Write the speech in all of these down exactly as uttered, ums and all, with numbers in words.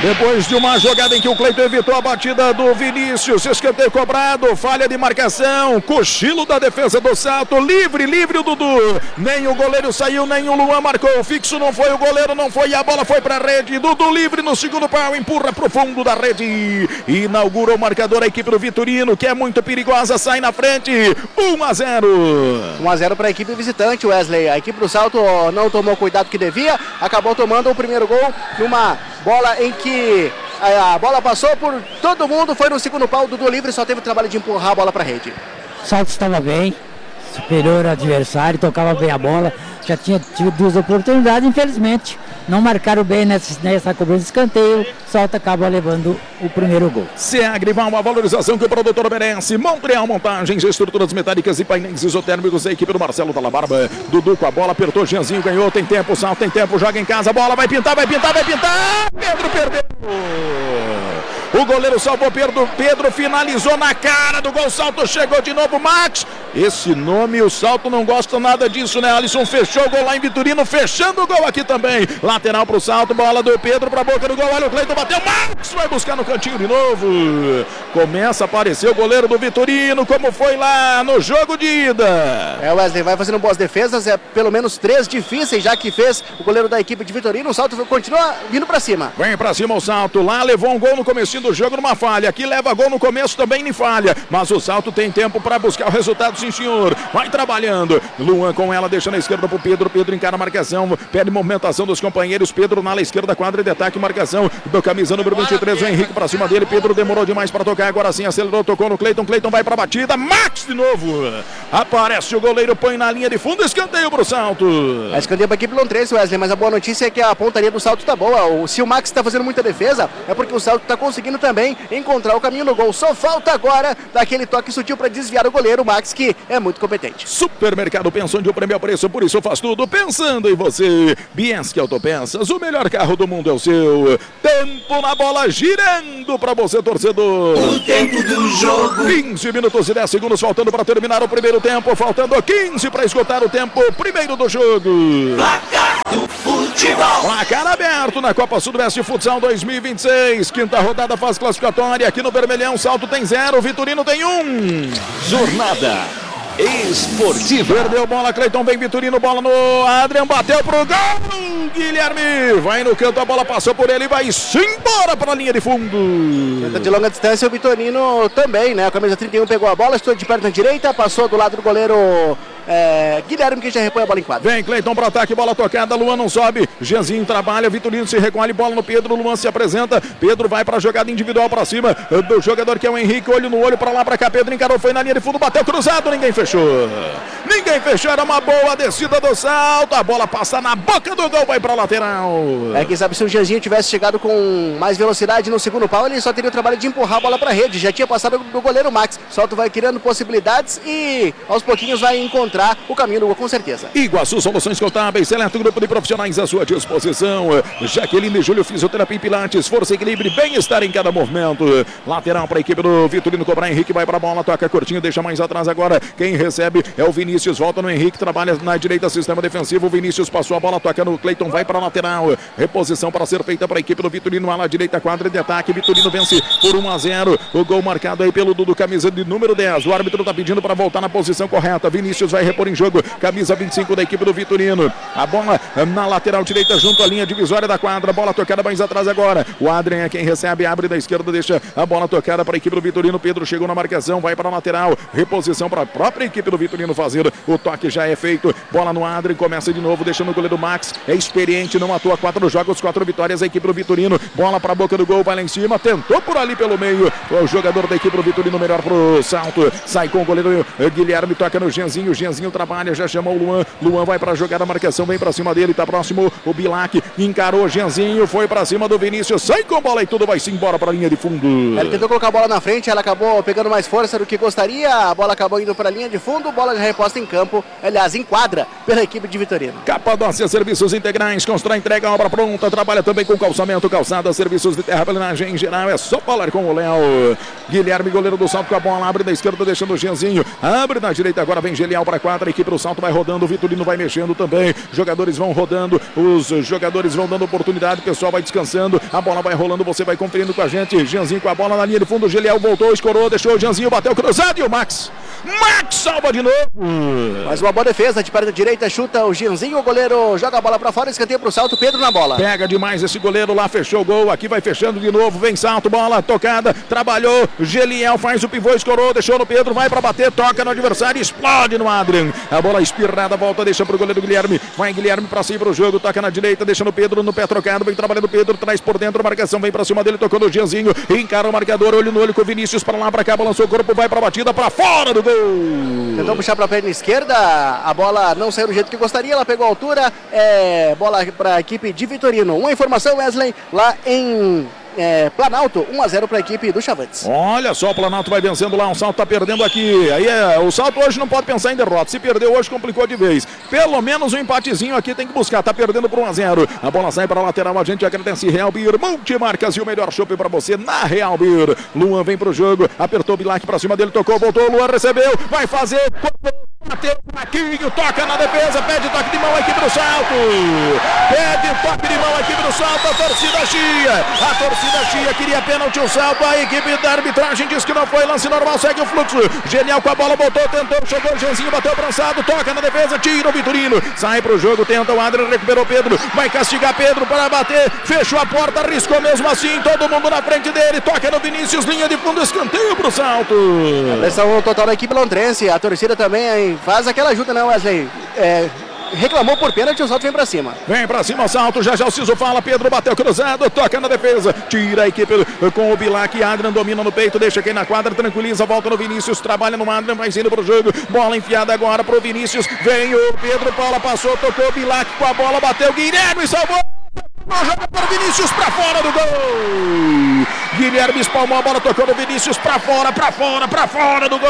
Depois de uma jogada em que o Cleiton evitou a batida do Vinícius, escanteio cobrado, falha de marcação, cochilo da defesa do Salto, livre, livre o Dudu. Nem o goleiro saiu, nem o Luan marcou. Fixo não foi o goleiro, não foi, e a bola foi para a rede. Dudu livre no segundo pau, empurra pro fundo da rede. Inaugura o marcador a equipe do Vitorino, que é muito perigosa, sai na frente. um a zero. um a zero para a equipe visitante, Wesley. A equipe do Salto não tomou cuidado que devia, acabou tomando o primeiro gol numa bola em que a bola passou por todo mundo, foi no segundo pau, Dudu livre, só teve o trabalho de empurrar a bola para a rede. O Salto estava bem, superior ao adversário, tocava bem a bola, já tinha tido duas oportunidades, infelizmente não marcaram bem nessa, nessa cobrança de escanteio. O Salto acaba levando o primeiro gol. Seagrival, uma valorização que o produtor merece. Montreal Montagens, estruturas metálicas e painéis isotérmicos, a equipe do Marcelo Dalla Barba. Dudu com a bola, apertou, Jeanzinho ganhou, tem tempo, Salto tem tempo, joga em casa, bola vai pintar, vai pintar, vai pintar. Pedro perdeu. O goleiro salvou, Pedro, Pedro finalizou na cara do gol, Salto chegou de novo, Max. Esse nome, o Salto não gosta nada disso, né? Alisson fechou o gol lá em Vitorino, fechando o gol aqui também. Lateral pro Salto, bola do Pedro pra boca do gol, olha o Cleiton, bateu, Max vai buscar no cantinho de novo. Começa a aparecer o goleiro do Vitorino, como foi lá no jogo de ida. É, o Wesley vai fazendo boas defesas, é pelo menos três difíceis, já que fez o goleiro da equipe de Vitorino. O Salto continua vindo pra cima. Vem pra cima o Salto, lá levou um gol no comecinho do jogo numa falha, aqui leva gol no começo também em falha, mas o Salto tem tempo para buscar o resultado, sim senhor, vai trabalhando, Luan com ela, deixa na esquerda pro Pedro, Pedro encara a marcação, perde movimentação dos companheiros, Pedro na ala esquerda, quadra de ataque, marcação do camisa número vinte e três, o Henrique pra cima dele, Pedro demorou demais para tocar, agora sim acelerou, tocou no Cleiton, Cleiton vai pra batida, Max de novo, aparece o goleiro, põe na linha de fundo, escanteio pro Salto. É escanteio pra equipe Lontrense, Wesley, mas a boa notícia é que a pontaria do Salto tá boa, se o Max tá fazendo muita defesa, é porque o Salto tá conseguindo também encontrar o caminho no gol. Só falta agora daquele toque sutil para desviar o goleiro, o Max, que é muito competente. Supermercado pensando em um prêmio ao preço, por isso faz tudo pensando em você. Bianchi Autopeças, o melhor carro do mundo é o seu. Tempo na bola girando para você, torcedor. O tempo do jogo. quinze minutos e dez segundos faltando para terminar o primeiro tempo, faltando quinze para esgotar o tempo primeiro do jogo. Placar do futebol. Placar aberto na Copa Sudoeste Futsal dois mil e vinte e seis, quinta rodada, fase classificatória. Aqui no Vermelhão, Salto tem zero, Vitorino tem um. Jornada esportiva. Perdeu bola, Cleiton, vem Vitorino, bola no Adrian, bateu pro gol, Guilherme, vai no canto, a bola passou por ele, vai embora para a linha de fundo. De longa distância o Vitorino também, né? A camisa trinta e um pegou a bola, estou de perna direita, passou do lado do goleiro é, Guilherme, que já repõe a bola em quadra. Vem Cleiton para ataque, bola tocada, Luan não sobe, Jeanzinho trabalha, Vitorino se recolhe, bola no Pedro, Luan se apresenta, Pedro vai para a jogada individual para cima do jogador que é o Henrique, olho no olho, para lá, para cá, Pedro encarou, foi na linha de fundo, bateu cruzado, ninguém fechou. Fechou. Ninguém fechou, era uma boa descida do Salto, a bola passa na boca do gol, vai pra lateral. É, quem sabe se o Jeanzinho tivesse chegado com mais velocidade no segundo pau, ele só teria o trabalho de empurrar a bola pra rede, já tinha passado do goleiro Max. Salto vai criando possibilidades e aos pouquinhos vai encontrar o caminho do gol, com certeza. Iguaçu Soluções Contábeis, seleto grupo de profissionais à sua disposição. Jaqueline e Júlio, fisioterapia e pilates, força, equilíbrio e bem-estar em cada movimento. Lateral para a equipe do Vitorino cobrar, Henrique vai pra bola, toca curtinho, deixa mais atrás agora. Quem recebe é o Vinícius, volta no Henrique, trabalha na direita, sistema defensivo, o Vinícius passou a bola, toca no Cleiton, vai para a lateral, reposição para ser feita para a equipe do Vitorino, lá na direita, quadra de ataque, Vitorino vence por um a zero, o gol marcado aí pelo Dudu, camisa de número dez, o árbitro está pedindo para voltar na posição correta, Vinícius vai repor em jogo, camisa vinte e cinco da equipe do Vitorino, a bola na lateral direita, junto à linha divisória da quadra, bola tocada mais atrás agora, o Adrian é quem recebe, abre da esquerda, deixa a bola tocada para a equipe do Vitorino, Pedro chegou na marcação, vai para a lateral, reposição para a própria equipe do Vitorino fazer, o toque já é feito, bola no Adrian, começa de novo, deixando o goleiro Max, é experiente, não atua, quatro jogos, quatro vitórias, a equipe do Vitorino, bola para a boca do gol, vai lá em cima, tentou por ali pelo meio, o jogador da equipe do Vitorino, melhor pro Salto, sai com o goleiro Guilherme, toca no Jeanzinho, o Jeanzinho trabalha, já chamou o Luan, Luan vai para jogar a marcação, vem para cima dele, tá próximo o Bilac, encarou o Jeanzinho, foi para cima do Vinícius, sai com a bola e tudo vai se embora para a linha de fundo. Ele tentou colocar a bola na frente, ela acabou pegando mais força do que gostaria, a bola acabou indo para a linha de fundo, bola já reposta em campo, aliás, em quadra, pela equipe de Vitorino. Capadócia Serviços Integrais, constrói, entrega, obra pronta, trabalha também com calçamento, calçada, serviços de terraplenagem em geral, é só falar com o Léo. Guilherme, goleiro do Salto com a bola, abre da esquerda, deixando o Jeanzinho, abre na direita, agora vem Gelial para quadra, a equipe do Salto vai rodando, o Vitorino vai mexendo também, jogadores vão rodando, os jogadores vão dando oportunidade, o pessoal vai descansando, a bola vai rolando, você vai conferindo com a gente, Jeanzinho com a bola na linha de fundo, o Geliel voltou, escorou, deixou o Jeanzinho, bateu cruzado e o Max, Max salva de novo. Mais uma boa defesa, de perna direita, chuta o Jeanzinho, o goleiro joga a bola pra fora, escanteio pro Salto, Pedro na bola. Pega demais esse goleiro lá, fechou o gol, aqui vai fechando de novo, vem Salto, bola tocada, trabalhou, Geliel faz o pivô, escorou, deixou no Pedro, vai pra bater, toca no adversário, explode no Adrian, a bola espirrada, volta, deixa pro goleiro Guilherme, vai Guilherme pra cima pro jogo, toca na direita, deixa no Pedro, no pé trocado, vem trabalhando o Pedro, traz por dentro, a marcação vem pra cima dele, tocou no Jeanzinho, encara o marcador, olho no olho com o Vinícius, pra lá, pra cá, balançou o corpo, vai pra batida, pra fora do gol. Tentou puxar pra perna esquerda, a bola não saiu do jeito que gostaria, ela pegou a altura, é, bola pra equipe de Vitorino. Uma informação, Wesley, lá em é, Planalto, um a zero para a equipe do Chavantes. Olha só, o Planalto vai vencendo lá, o Salto tá perdendo aqui. Aí é, o Salto hoje não pode pensar em derrota. Se perdeu hoje, complicou de vez. Pelo menos um empatezinho aqui tem que buscar. Tá perdendo por um a zero. A bola sai para a lateral, a gente agradece Real Beer, multimarcas e o melhor chopp para você na Real Beer. Luan vem pro jogo, apertou o Bilac para cima dele, tocou, voltou, Luan recebeu, vai fazer, bateu o Marquinho, toca na defesa, pede toque de mão a equipe do Salto. Pede toque de mão a equipe do Salto, a torcida chia. A torcida chia queria pênalti, o Salto, a equipe da arbitragem diz que não foi, lance normal, segue o fluxo. Genial com a bola, voltou, tentou, chegou o Jeanzinho, bateu o brançado, toca na defesa, tira o Vitorino, sai pro jogo, tenta o Adrian, recuperou Pedro, vai castigar Pedro para bater, fechou a porta, arriscou mesmo assim, todo mundo na frente dele, toca no Vinícius, linha de fundo, escanteio pro Salto. A pressão total da equipe londrense, a torcida também hein, faz aquela ajuda, né, Wesley? É, reclamou por pênalti, o Salto vem pra cima. Vem pra cima, Salto, já já o Ciso fala, Pedro bateu cruzado, toca na defesa, tira a equipe com o Bilac, Adrian domina no peito, deixa quem na quadra, tranquiliza, volta no Vinícius, trabalha no Adrian, vai indo pro jogo, bola enfiada agora pro Vinícius, vem o Pedro, Paula passou, tocou o Bilac com a bola, bateu Guilherme, salvou! Joga para Vinícius para fora do gol. Guilherme espalmou a bola, tocou no Vinícius para fora, para fora, para fora do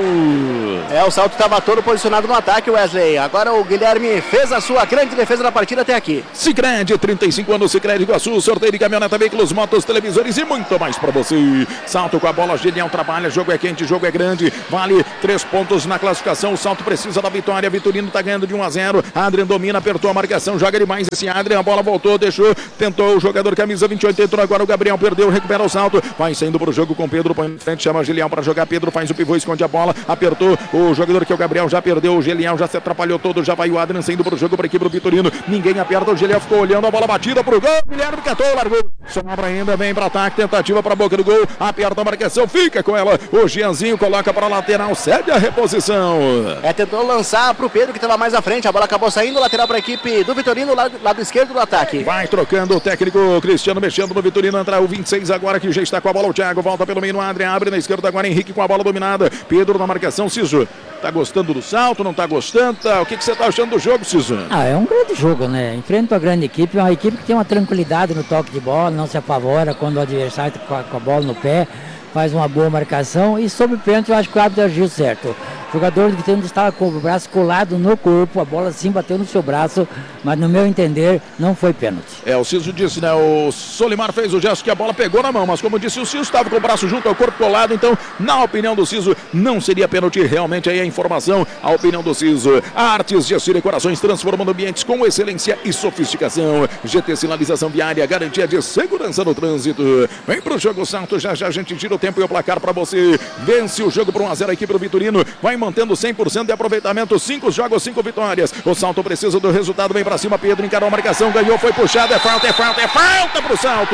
gol. É, o Salto estava todo posicionado no ataque, Wesley. Agora o Guilherme fez a sua grande defesa da partida até aqui. Sicredi, trinta e cinco anos, Sicredi Iguaçu, sorteio de caminhoneta, veículos, motos, televisores e muito mais para você. Salto com a bola, Genial trabalha, jogo é quente, jogo é grande, vale três pontos na classificação. O Salto precisa da vitória, Vitorino está ganhando de um a zero. Adrian domina, apertou a marcação, joga demais esse Adrian, a bola voltou, deixou. Tentou o jogador camisa vinte e oito, entrou agora o Gabriel, perdeu, recupera o Salto, vai saindo pro jogo com Pedro, põe em frente, chama o Gelial para jogar, Pedro faz o pivô, esconde a bola, apertou o jogador que é o Gabriel, já perdeu, o Gelial já se atrapalhou todo, já vai o Adrian saindo pro jogo para a equipe do Vitorino, ninguém aperta, o Gelial ficou olhando, a bola batida pro gol, Guilherme catou, largou, sobra ainda, vem para ataque, tentativa para a boca do gol, aperta a marcação, fica com ela, o Jeanzinho coloca para a lateral, cede a reposição. É, tentou lançar pro Pedro que estava mais à frente, a bola acabou saindo, lateral para a equipe do Vitorino, lado, lado esquerdo do ataque. Vai trocando o técnico Cristiano, mexendo no Vitorino, entra o vinte e seis agora que já está com a bola, o Thiago volta pelo meio no Adrian, abre na esquerda agora Henrique com a bola dominada, Pedro na marcação, Ciso, tá gostando do Salto, não tá gostando, tá? O que que você tá achando do jogo, Ciso? Ah, é um grande jogo, né? Enfrenta uma grande equipe, uma equipe que tem uma tranquilidade no toque de bola, não se apavora quando o adversário tá com a, com a bola no pé, faz uma boa marcação e sobre o pênalti eu acho que o árbitro agiu certo. O jogador do Vitorino estava com o braço colado no corpo, a bola sim bateu no seu braço, mas no meu entender não foi pênalti. É, o Ciso disse, né? O Solimar fez o gesto que a bola pegou na mão, mas como disse, o Ciso estava com o braço junto ao corpo colado, então, na opinião do Ciso, não seria pênalti. Realmente aí a informação, a opinião do Ciso. Artes, gestos e decorações, transformando ambientes com excelência e sofisticação. G T Sinalização Viária, garantia de segurança no trânsito. Vem pro jogo, Salto, já já a gente tira o tempo e o placar para você. Vence o jogo por um a zero a equipe do Vitorino, vai mantendo cem por cento de aproveitamento, cinco jogos, cinco vitórias. O Salto precisa do resultado, vem pra cima, Pedro encarou a marcação, ganhou, foi puxado, é falta, é falta, é falta pro Salto.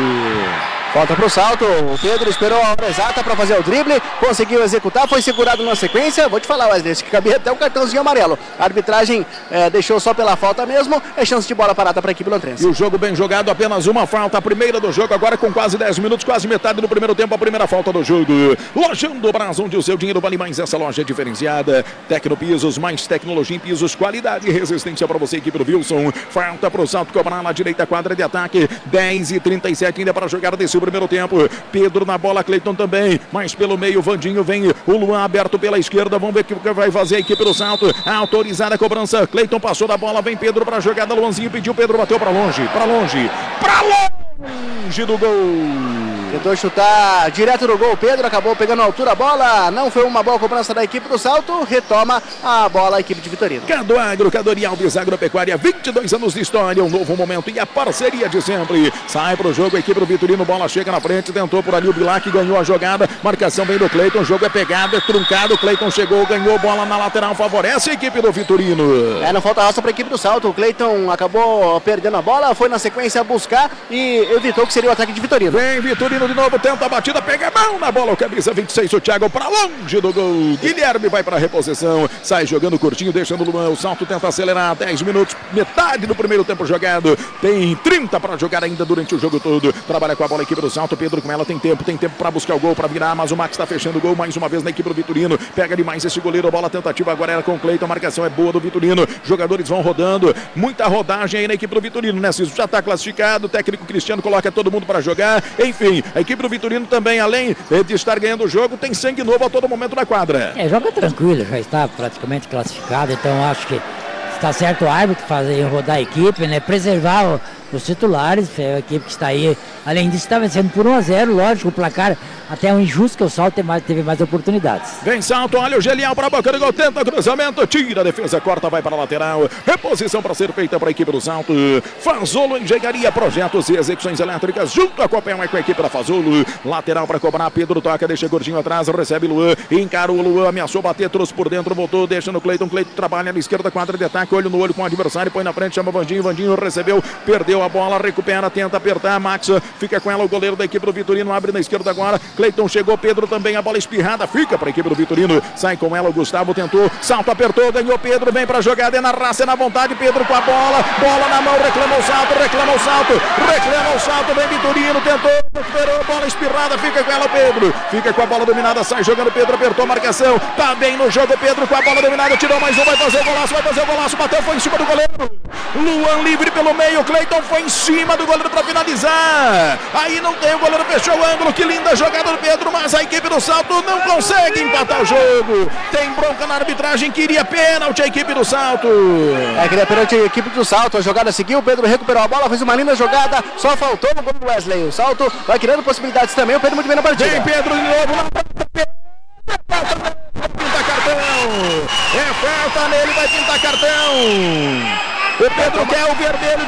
Falta pro Salto, o Pedro esperou a hora exata para fazer o drible, conseguiu executar, foi segurado na sequência, vou te falar, Wesley, que cabia até um cartãozinho amarelo. A arbitragem é, deixou só pela falta mesmo, é chance de bola parada para a equipe londrense. E o jogo bem jogado, apenas uma falta, a primeira do jogo, agora com quase dez minutos, quase metade do primeiro tempo, a primeira falta do jogo. Lojão do Brás, onde o seu dinheiro vale mais, essa loja é diferenciada. Tecnopisos, mais tecnologia em pisos, qualidade e resistência para você, equipe do Wilson. Falta pro Salto cobrar na direita, quadra de ataque, dez e trinta e sete ainda para jogar desse primeiro tempo. Pedro na bola, Cleiton também, mas pelo meio, Vandinho vem, o Luan aberto pela esquerda, vamos ver o que vai fazer a equipe do Salto, autorizada a cobrança, Cleiton passou da bola, vem Pedro para a jogada, Luanzinho pediu, Pedro bateu para longe, para longe, para longe! longe do gol. Tentou chutar direto no gol. Pedro acabou pegando a altura a bola. Não foi uma boa cobrança da equipe do Salto. Retoma a bola a equipe de Vitorino. Cado Agro, Cadori Alves Agropecuária, vinte e dois anos de história, um novo momento e a parceria de sempre. Sai pro jogo, a equipe do Vitorino, bola chega na frente, tentou por ali o Bilac, ganhou a jogada, marcação vem do Cleiton, o jogo é pegado, é truncado, Cleiton chegou, ganhou bola na lateral, favorece a equipe do Vitorino. É, não falta raça para a equipe do Salto. O Cleiton acabou perdendo a bola, foi na sequência buscar e evitou que seria o ataque de Vitorino. Vem Vitorino de novo, tenta a batida, pega a mão na bola, o camisa vinte e seis, o Thiago para longe do gol. Guilherme vai para a reposição, sai jogando curtinho, deixando o Luan, o Salto tenta acelerar, dez minutos, metade do primeiro tempo jogado, tem trinta para jogar ainda durante o jogo todo, trabalha com a bola a equipe do Salto, Pedro com ela tem tempo, tem tempo para buscar o gol, para virar, mas o Max está fechando o gol mais uma vez na equipe do Vitorino, pega demais esse goleiro, a bola tentativa agora era com o Cleiton, a marcação é boa do Vitorino, jogadores vão rodando, muita rodagem aí na equipe do Vitorino, né? Já está classificado, o técnico Cristiano coloca todo mundo para jogar, enfim, a equipe do Vitorino também, além de estar ganhando o jogo, tem sangue novo a todo momento na quadra. É, joga tranquilo, já está praticamente classificado, então acho que está certo o árbitro fazer rodar a equipe, né? Preservar o, os titulares, é a equipe que está aí, além disso está vencendo por um a zero, lógico, o placar até é um injusto que o Salto teve mais, teve mais oportunidades. Vem Salto, olha o Gelial para a boca do gol, tenta o cruzamento, tira a defesa, corta, vai para a lateral, reposição para ser feita para a equipe do Salto, Fazolo Engenharia, projetos e execuções elétricas, junto a Copel, é com a equipe da Fazolo, lateral para cobrar, Pedro toca, deixa gordinho atrás, recebe Luan, encara o Luan, ameaçou bater, trouxe por dentro, voltou, deixa no Cleiton, Cleiton trabalha na esquerda, quadra de ataque, olho no olho com o adversário, põe na frente, chama o Vandinho, Vandinho recebeu, perdeu a bola, recupera, tenta apertar, Max fica com ela, o goleiro da equipe do Vitorino, abre na esquerda agora, Cleiton chegou, Pedro também, a bola espirrada, fica para a equipe do Vitorino, sai com ela, o Gustavo tentou, Salto apertou, ganhou Pedro, vem para a jogada, é na raça, é na vontade, Pedro com a bola, bola na mão, reclama o Salto, reclama o Salto, reclama o Salto, vem Vitorino, tentou, recuperou, bola espirrada, fica com ela Pedro, fica com a bola dominada, sai jogando Pedro, apertou a marcação, tá bem no jogo Pedro com a bola dominada, tirou mais um, vai fazer o golaço, vai fazer o golaço, bateu, foi em cima do goleiro, Luan livre pelo meio, Cleiton foi em cima do goleiro para finalizar, aí não tem, o goleiro fechou o ângulo, que linda jogada do Pedro, mas a equipe do Salto não consegue empatar o jogo, tem bronca na arbitragem, queria pênalti a equipe do Salto. É, queria pênalti a equipe do Salto, a jogada seguiu, o Pedro recuperou a bola, fez uma linda jogada, só faltou o gol do Wesley, o Salto vai criando possibilidades também, o Pedro muito bem na partida. Vem Pedro de novo, vai pintar cartão, é falta nele, vai pintar cartão, o Pedro quer o vermelho.